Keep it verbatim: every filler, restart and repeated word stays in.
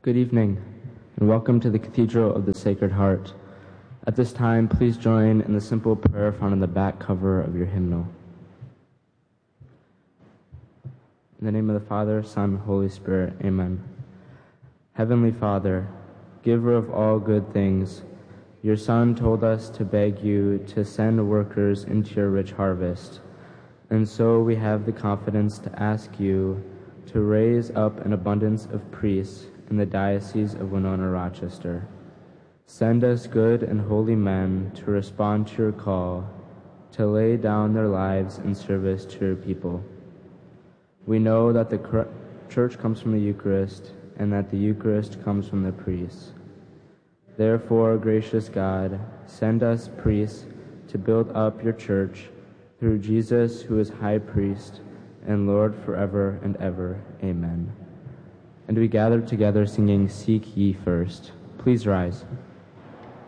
Good evening, and welcome to the Cathedral of the Sacred Heart. At this time, please join in the simple prayer found on the back cover of your hymnal. In the name of the Father, Son, and Holy Spirit, amen. Heavenly Father, giver of all good things, your Son told us to beg you to send workers into your rich harvest, and so we have the confidence to ask you to raise up an abundance of priests in the Diocese of Winona-Rochester. Send us good and holy men to respond to your call, to lay down their lives in service to your people. We know that the Church comes from the Eucharist, and that the Eucharist comes from the priests. Therefore, gracious God, send us priests to build up your Church through Jesus, who is High Priest and Lord forever and ever. Amen. And we gather together singing, Seek Ye First. Please rise.